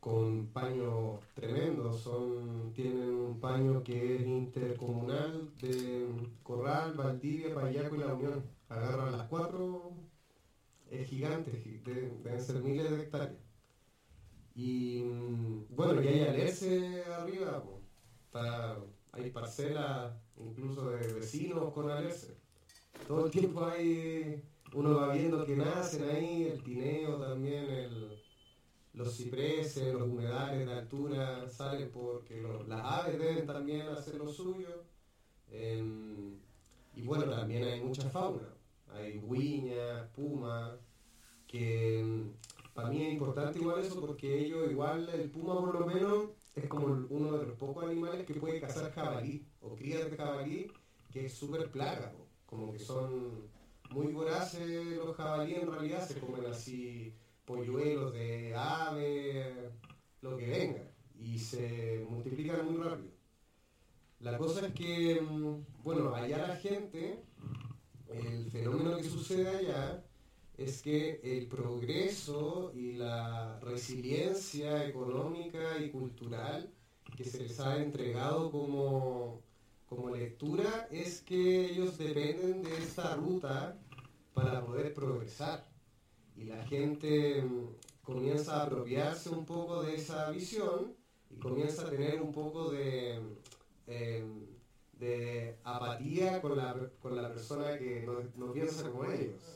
con paños tremendos, tienen un paño que es intercomunal de Corral, Valdivia, Payaco y La Unión. Agarran las cuatro, es gigante, deben ser miles de hectáreas. Y bueno, y hay alerce arriba, po. Hay parcelas incluso de vecinos con alerce. Todo el tiempo uno va viendo que nacen ahí, el tineo también, los cipreses, los humedales de altura salen porque las aves deben también hacer lo suyo. Y bueno, también hay mucha fauna. Hay huiñas, pumas, que para mí es importante igual eso porque el puma por lo menos es como uno de los pocos animales que puede cazar jabalí o crías de jabalí, que es súper plaga, po. Como que son muy voraces los jabalíes, en realidad se comen así polluelos de ave, lo que venga, y se multiplican muy rápido. La cosa es que, bueno, allá la gente, el fenómeno que sucede allá es que el progreso y la resiliencia económica y cultural que se les ha entregado como lectura es que ellos dependen de esta ruta para poder progresar. Y la gente comienza a apropiarse un poco de esa visión y comienza a tener un poco de apatía con la persona que no piensa como ellos.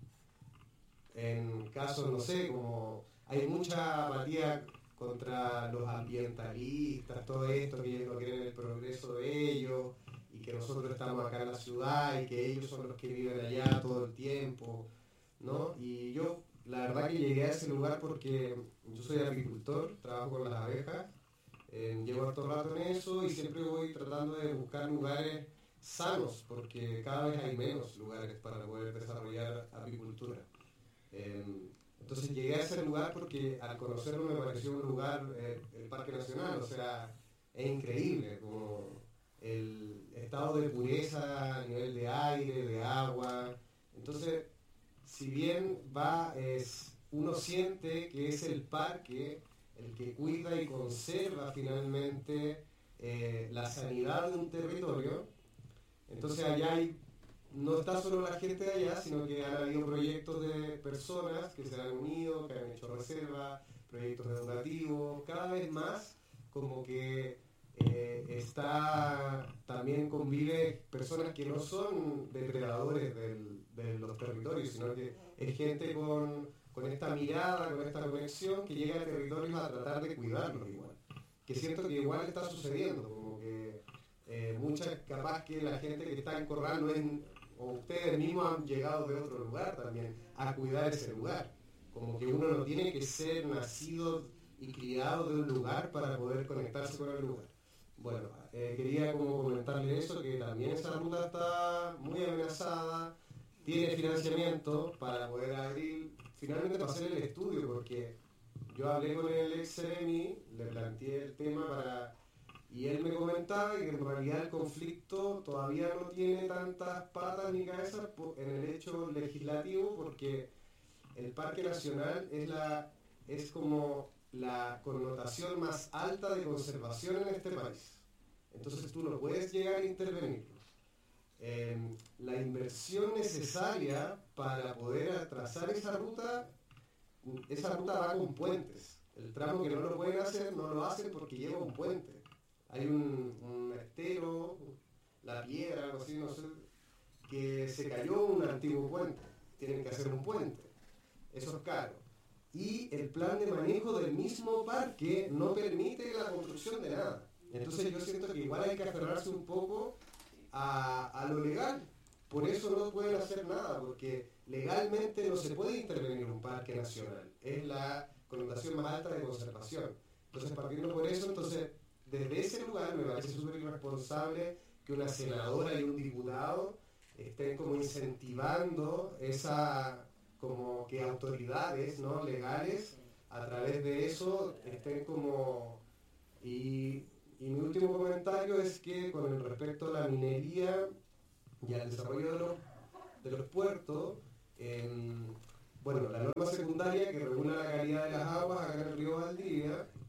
En casos, no sé, como hay mucha apatía contra los ambientalistas, todo esto, que ellos no quieren el progreso de ellos, y que nosotros estamos acá en la ciudad, y que ellos son los que viven allá todo el tiempo, ¿no? Y yo, la verdad que llegué a ese lugar porque yo soy agricultor, trabajo con las abejas, llevo harto rato en eso, y siempre voy tratando de buscar lugares sanos, porque cada vez hay menos lugares para poder desarrollar apicultura. Entonces llegué a ese lugar porque al conocerlo me pareció un lugar, el Parque Nacional, o sea, es increíble, como el estado de pureza a nivel de aire, de agua. Entonces, si bien uno siente que es el parque el que cuida y conserva finalmente la sanidad de un territorio, entonces allá no está solo la gente de allá, sino que han habido proyectos de personas que se han unido, que han hecho reservas, proyectos educativos, cada vez más como que también convive personas que no son depredadores de los territorios, sino que es gente con esta mirada, con esta conexión, que llega a territorios a tratar de cuidarlos igual. Que siento que igual está sucediendo, como que capaz que la gente que está en Corral o ustedes mismos han llegado de otro lugar también a cuidar ese lugar. Como que uno no tiene que ser nacido y criado de un lugar para poder conectarse con el lugar. Bueno, quería como comentarle eso, que también esa ruta está muy amenazada, tiene financiamiento para poder abrir, finalmente para hacer el estudio, porque yo hablé con el ex Ceremi, le planteé el tema y él me comentaba que en realidad el conflicto todavía no tiene tantas patas ni cabezas en el hecho legislativo, porque el Parque Nacional es como la connotación más alta de conservación en este país. Entonces tú no puedes llegar a intervenir. La inversión necesaria para poder trazar esa ruta va con puentes. El tramo que no lo pueden hacer, no lo hacen porque lleva un puente. Hay un estero, la piedra, algo así, no sé, que se cayó un antiguo puente. Tienen que hacer un puente. Eso es caro. Y el plan de manejo del mismo parque no permite la construcción de nada. Entonces yo siento que igual hay que aferrarse un poco a lo legal. Por eso no pueden hacer nada, porque legalmente no se puede intervenir en un parque nacional. Es la connotación más alta de conservación. Entonces, partiendo por eso, desde ese lugar me parece súper irresponsable que una senadora y un diputado estén como incentivando como que autoridades, ¿no?, legales, a través de eso estén como... Y mi último comentario es que con respecto a la minería y al desarrollo de los puertos, bueno, la norma secundaria que regula la calidad de las aguas acá en el río Valdivia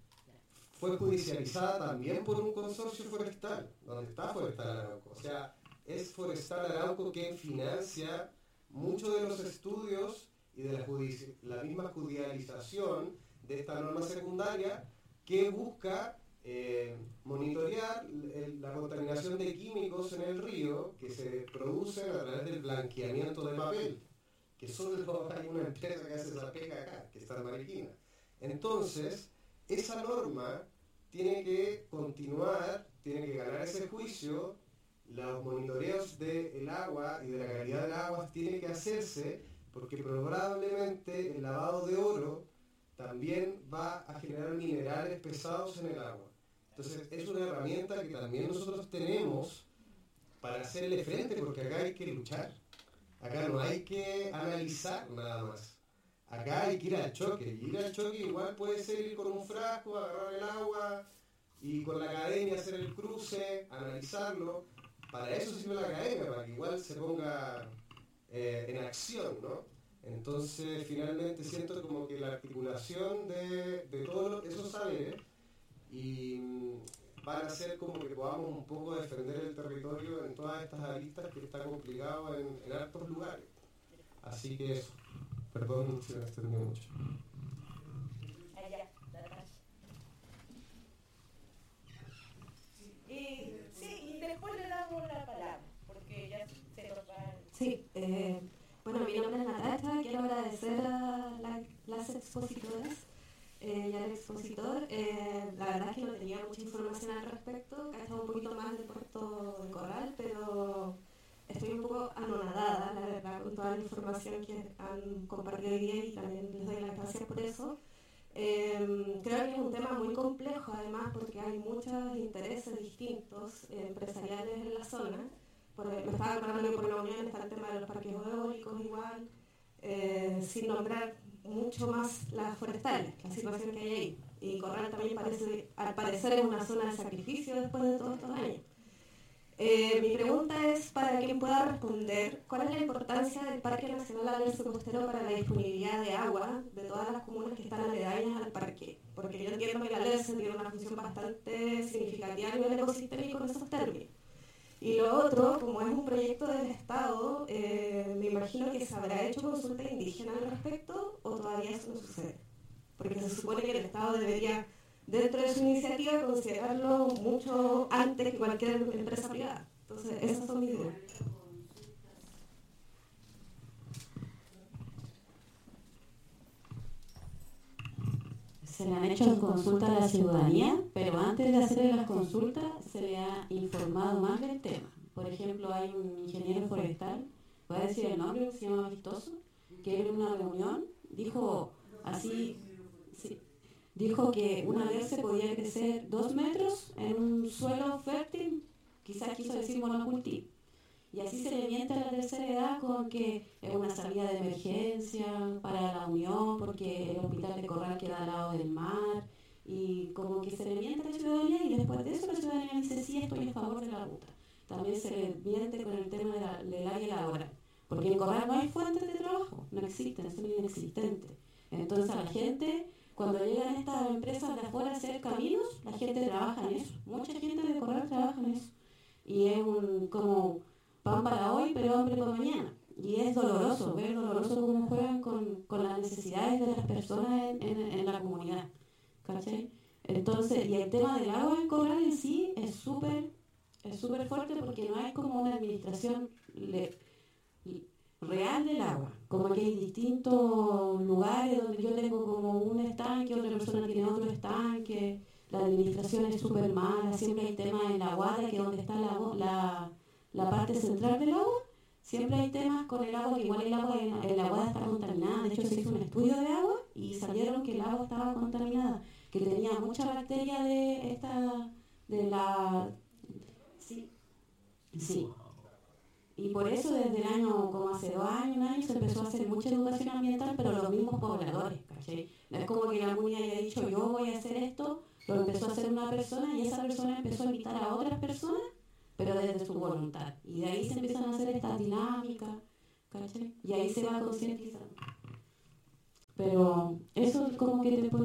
fue judicializada también por un consorcio forestal, donde está Forestal Arauco. O sea, es Forestal Arauco quien financia muchos de los estudios y de la misma judicialización de esta norma secundaria que busca monitorear la contaminación de químicos en el río que se producen a través del blanqueamiento de papel, que solo hay una empresa que hace esa pega acá, que está en Mariquina. Entonces, esa norma tiene que continuar, tiene que ganar ese juicio, los monitoreos del agua y de la calidad del agua tienen que hacerse, porque probablemente el lavado de oro también va a generar minerales pesados en el agua. Entonces es una herramienta que también nosotros tenemos para hacerle frente, porque acá hay que luchar. Acá no hay que analizar nada más. Acá hay que ir al choque. Y ir al choque igual puede ser ir con un frasco, agarrar el agua y con la academia hacer el cruce, analizarlo. Para eso sirve la academia, para que igual se ponga en acción, ¿no? Entonces finalmente siento como que la articulación de todos esos saberes y van a hacer como que podamos un poco defender el territorio en todas estas aristas que está complicado en hartos lugares. Así que eso. Perdón si me extendí mucho. Sí, y después le damos la palabra, porque ya se nos va. Sí, bueno, mi nombre es Natacha, quiero agradecer a las expositoras y al expositor. La verdad es que no tenía mucha información al respecto, que ha estado un poquito más del puerto de Corral, pero estoy un poco anonadada, la verdad, con toda la información que han compartido hoy día y también les doy las gracias por eso. Creo que es un tema muy complejo, además, porque hay muchos intereses distintos empresariales en la zona. Me estaba acordando que por la Unión está el tema de los parques eólicos igual, sin nombrar mucho más las forestales, la situación que hay ahí. Y Corral también al parecer es una zona de sacrificio después de todos estos años. Mi pregunta es para quien pueda responder, ¿cuál es la importancia del Parque Nacional Alerce Costero para la disponibilidad de agua de todas las comunas que están aledañas al parque? Porque yo entiendo que el Alerce tiene una función bastante significativa a nivel ecosistémico en esos términos. Y lo otro, como es un proyecto del Estado, me imagino que se habrá hecho consulta indígena al respecto, o todavía eso no sucede. Porque se supone que el Estado debería, dentro de su iniciativa, considerarlo mucho antes que cualquier empresa privada. Entonces, esas son mis dudas. Se le han hecho consultas a la ciudadanía, pero antes de hacer las consultas se le ha informado más del tema. Por ejemplo, hay un ingeniero forestal, voy a decir el nombre, se llama Vistoso, que en una reunión dijo así, sí, dijo que una alerce podía crecer 2 metros en un suelo fértil, quizás quiso decir monocultivo. Y así se le miente a la tercera edad con que es una salida de emergencia para la Unión, porque el hospital de Corral queda al lado del mar, y como que se le miente a la ciudadanía, y después de eso la ciudadanía dice, sí, estoy a favor de la ruta. También se le miente con el tema del área laboral, porque en Corral no hay fuentes de trabajo, no existen, son inexistentes. Entonces a la gente, cuando llegan estas empresas de afuera a hacer caminos, la gente trabaja en eso, mucha gente de Corral trabaja en eso. Y es como pan para hoy, pero hambre para mañana. Y es doloroso, ver doloroso cómo juegan con las necesidades de las personas en la comunidad. ¿Cachai? Entonces, y el tema del agua en Corral en sí es súper fuerte, porque no hay como una administración real del agua. Como que hay distintos lugares donde yo tengo como un estanque, otra persona tiene otro estanque, la administración es súper mala, siempre hay temas en la Guada, que es donde está la parte central del agua, siempre hay temas con el agua, que igual el agua en la Guada está contaminada. De hecho se hizo un estudio de agua y salieron que el agua estaba contaminada, que tenía mucha bacteria sí. Y por eso desde el año, como hace 2 años, un año, se empezó a hacer mucha educación ambiental, pero los mismos pobladores, ¿cachai? No es como que la comunidad haya dicho, yo voy a hacer esto, lo empezó a hacer una persona y esa persona empezó a invitar a otras personas, pero desde su voluntad. Y de ahí se empiezan a hacer estas dinámicas, ¿cachai? Y ahí se va concientizando. Pero eso es como que te puedo